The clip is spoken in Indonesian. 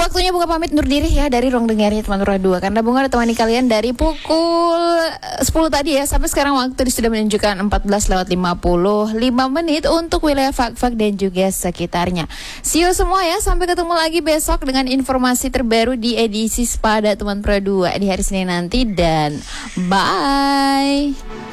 Waktunya Bunga pamit undur diri ya dari ruang dengarnya teman Pura 2. Karena Bunga udah temani kalian dari pukul 10 tadi ya sampai sekarang waktu sudah menunjukkan 14:55 untuk wilayah Fak-Fak dan juga sekitarnya. See you semua ya, sampai ketemu lagi besok dengan informasi terbaru di edisi Sepada Teman Pura 2 di hari Senin nanti dan bye.